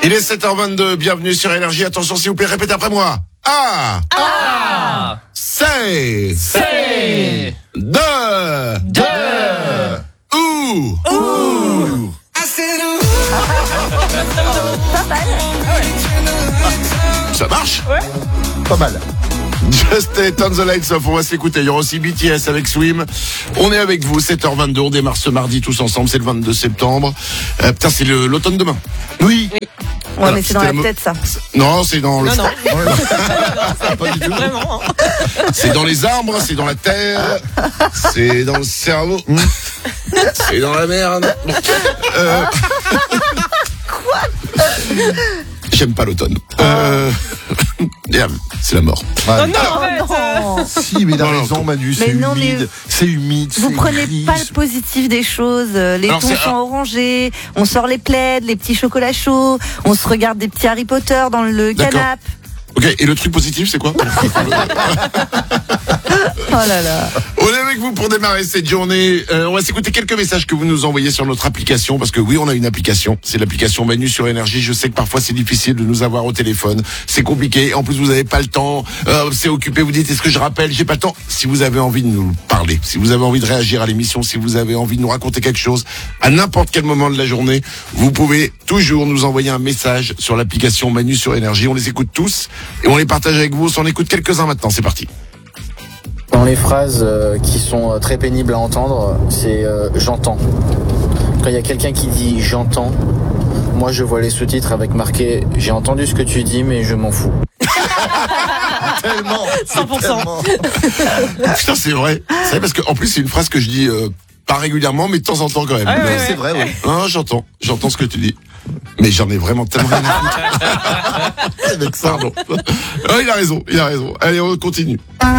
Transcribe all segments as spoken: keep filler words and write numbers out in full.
Il est sept heures vingt-deux, bienvenue sur Énergie. Attention s'il vous plaît, répétez après moi. A. A. C'est. C'est. De. De. Ou. Ouh. Ça marche? Ouais. Pas mal. Just Turn the Lights Off, on va s'écouter. Il y aura aussi B T S avec Swim. On est avec vous, sept heures vingt-deux, on démarre ce mardi tous ensemble, c'est le vingt-deux septembre. Euh, putain, c'est le, l'automne demain. Oui. Oui. Ouais, Alors, mais c'est dans la mo- tête, ça. Non, c'est dans le Non, non. Pas du tout. Vraiment. hein. C'est dans les arbres, c'est dans la terre, c'est dans le cerveau, c'est dans la merde. Bon. Euh... Quoi? J'aime pas l'automne. Euh... C'est la mort. Ouais. Oh non, Oh en fait, euh, non. Si, mais il a Non, raison, non. Manu, Mais c'est non, mais humide, c'est humide, Vous c'est prenez gris. pas le positif des choses. Les Alors, tons c'est- sont orangés. On sort les plaids, les petits chocolats chauds. On se regarde des petits Harry Potter dans le D'accord. canapé. Ok, et le truc positif, c'est quoi? Oh là là. On est avec vous pour démarrer cette journée. Euh, on va s'écouter quelques messages que vous nous envoyez sur notre application, parce que oui, on a une application. C'est l'application Manu sur Énergie. Je sais que parfois c'est difficile de nous avoir au téléphone. C'est compliqué. En plus, vous n'avez pas le temps. Euh, c'est occupé. Vous dites, est-ce que je rappelle? J'ai pas le temps. Si vous avez envie de nous parler, si vous avez envie de réagir à l'émission, si vous avez envie de nous raconter quelque chose, à n'importe quel moment de la journée, vous pouvez toujours nous envoyer un message sur l'application Manu sur Énergie. On les écoute tous et on les partage avec vous. On s'en écoute quelques-uns maintenant. C'est parti. Dans les phrases euh, qui sont euh, très pénibles à entendre, c'est euh, j'entends. Quand il y a quelqu'un qui dit j'entends, moi je vois les sous-titres avec marqué j'ai entendu ce que tu dis mais je m'en fous. Tellement. cent pour cent. tellement. Putain, c'est vrai. C'est vrai parce que en plus c'est une phrase que je dis euh, pas régulièrement, mais de temps en temps quand même. Ah ouais, Mais- ouais. C'est vrai, oui. Non, j'entends, j'entends ce que tu dis. Mais j'en ai vraiment tellement rien à foutre. Avec ça, pardon. Ah, il a raison, il a raison. Allez, on continue.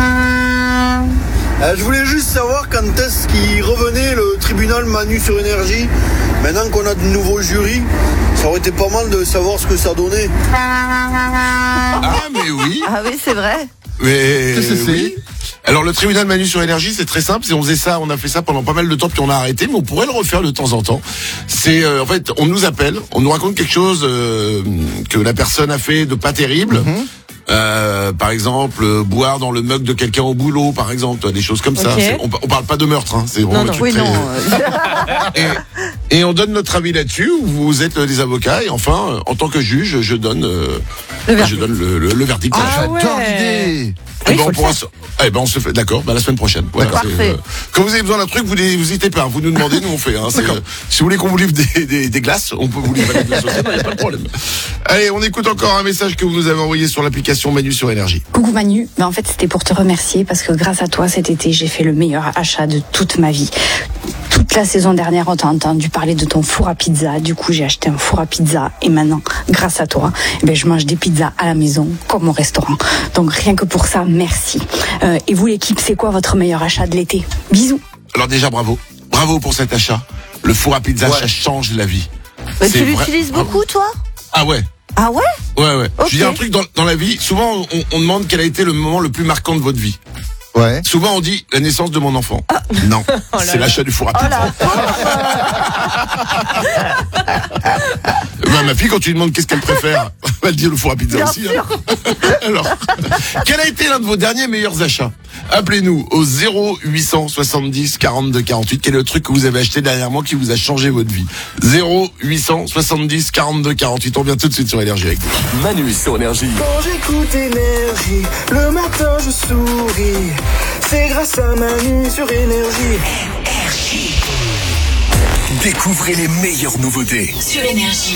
Euh, je voulais juste savoir quand est-ce qu'il revenait le tribunal Manu sur Énergie. Maintenant qu'on a de nouveaux jurys, ça aurait été pas mal de savoir ce que ça donnait. Ah, mais oui. Ah oui, c'est vrai. Mais Qu'est-ce que c'est? oui. Alors le tribunal Manu sur Énergie, c'est très simple. Si on faisait ça, on a fait ça pendant pas mal de temps, puis on a arrêté, mais on pourrait le refaire de temps en temps. C'est euh, en fait, on nous appelle, on nous raconte quelque chose euh, que la personne a fait de pas terrible. Mhm. Euh, par exemple, euh, boire dans le mug de quelqu'un au boulot, par exemple, toi, des choses comme ça. Ok. C'est- On, on parle pas de meurtre, hein. C'est vraiment Non, le non. truc Oui, très- non. euh, Et, et on donne notre avis là-dessus. Vous êtes euh, des avocats et enfin, euh, en tant que juge, je donne, euh, Le verdict. je donne le, le, le verdict. Ah, Voilà. j'adore ouais. l'idée. Eh Oui, ben, faut on le pourra faire. se... Eh ben, on se fait, d'accord, bah, la semaine prochaine. Voilà, Parfait. c'est, euh, Quand vous avez besoin d'un truc, vous n'hésitez pas, vous nous demandez, nous on fait, hein. C'est, euh, si vous voulez qu'on vous livre des, des, des glaces, on peut vous livrer des glaces aussi, il n'y a pas de problème. Allez, on écoute encore un message que vous nous avez envoyé sur l'application Manu sur Énergie. Coucou Manu, ben en fait c'était pour te remercier parce que grâce à toi cet été j'ai fait le meilleur achat de toute ma vie. Toute la saison dernière on t'a entendu parler de ton four à pizza, du coup j'ai acheté un four à pizza et maintenant grâce à toi eh ben, je mange des pizzas à la maison comme au restaurant. Donc rien que pour ça merci. Euh, et vous l'équipe c'est quoi votre meilleur achat de l'été? Bisous. Alors déjà, bravo. Bravo pour cet achat. Le four à pizza, Ouais. ça change la vie. Mais C'est tu vrai- l'utilises bravo. beaucoup, toi? Ah ouais. Ah ouais? Ouais, ouais. Ok. Je dis un truc dans, dans la vie. Souvent, on, on demande quel a été le moment le plus marquant de votre vie. Ouais. Souvent, on dit la naissance de mon enfant. Non, Oh là c'est là. l'achat du four à Oh pizza. là. Bah, ma fille, quand tu lui demandes qu'est-ce qu'elle préfère, elle dit le four à pizza Bien aussi. sûr. Hein. Alors, quel a été l'un de vos derniers meilleurs achats? Appelez-nous au zéro huit cent soixante-dix quarante-deux quarante-huit. Quel est le truc que vous avez acheté dernièrement qui vous a changé votre vie? zéro huit cent soixante-dix quarante-deux quarante-huit. On vient tout de suite sur Énergie avec vous. Manu sur Énergie. Quand j'écoute Énergie, le matin je souris. C'est grâce à Manu sur Énergie. Découvrez les meilleures nouveautés. Sur Énergie.